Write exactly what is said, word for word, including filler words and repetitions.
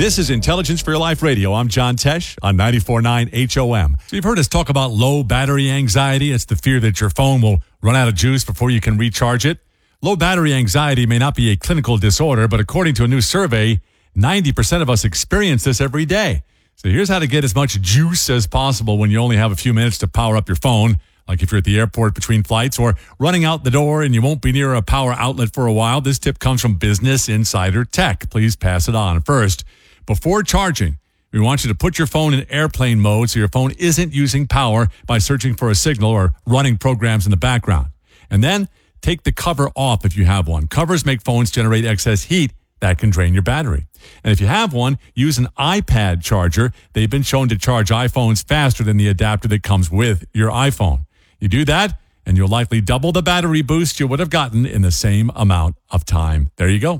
This is Intelligence for Your Life Radio. I'm John Tesh on ninety-four point nine H O M. So you've heard us talk about low battery anxiety. It's the fear that your phone will run out of juice before you can recharge it. Low battery anxiety may not be a clinical disorder, but according to a new survey, ninety percent of us experience this every day. So here's how to get as much juice as possible when you only have a few minutes to power up your phone, like if you're at the airport between flights or running out the door and you won't be near a power outlet for a while. This tip comes from Business Insider Tech. Please pass it on. First, before charging, we want you to put your phone in airplane mode so your phone isn't using power by searching for a signal or running programs in the background. And then take the cover off if you have one. Covers make phones generate excess heat that can drain your battery. And if you have one, use an iPad charger. They've been shown to charge iPhones faster than the adapter that comes with your iPhone. You do that, and you'll likely double the battery boost you would have gotten in the same amount of time. There you go.